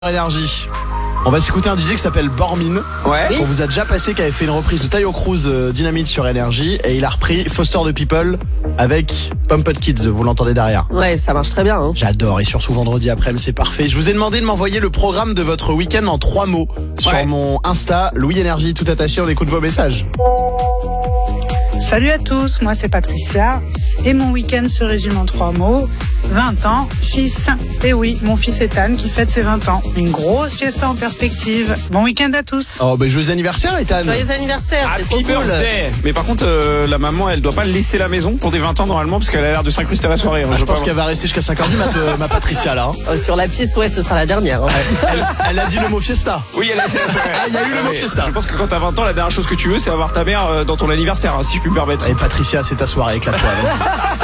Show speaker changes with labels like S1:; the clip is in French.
S1: Énergie. On va s'écouter un DJ qui s'appelle Bormin.
S2: Ouais.
S1: On vous a déjà passé, qui avait fait une reprise de Tayo Cruz Dynamite sur Énergie, et il a repris Foster the People avec Pumped Kids. Vous l'entendez derrière.
S3: Ouais, ça marche très bien. Hein.
S1: J'adore, et surtout vendredi après, c'est parfait. Je vous ai demandé de m'envoyer le programme de votre week-end en 3 mots sur mon Insta, Louis Énergie, tout attaché. On écoute vos messages.
S4: Salut à tous, moi c'est Patricia et mon week-end se résume en 3 mots. 20 ans, fils. Et oui, mon fils Ethan qui fête ses 20 ans. Une grosse fiesta en perspective. Bon week-end à tous.
S1: Oh, joyeux anniversaire, Ethan.
S3: Joyeux anniversaire, c'est trop
S2: Happy
S3: cool.
S2: birthday. Mais par contre, la maman, elle doit pas laisser la maison pour des 20 ans normalement, parce qu'elle a l'air de s'incruster à la soirée.
S1: Je pense qu'elle va rester jusqu'à 5h du mat, ma Patricia là.
S3: Sur la piste, ouais, ce sera la dernière. Hein.
S1: Elle a dit le mot fiesta.
S2: Oui, elle a.
S1: Ah, il y a eu le mot fiesta.
S2: Je pense que quand t'as 20 ans, la dernière chose que tu veux, c'est avoir ta mère dans ton anniversaire, hein, si je puis me permettre.
S1: Et Patricia, c'est ta soirée, éclate-toi.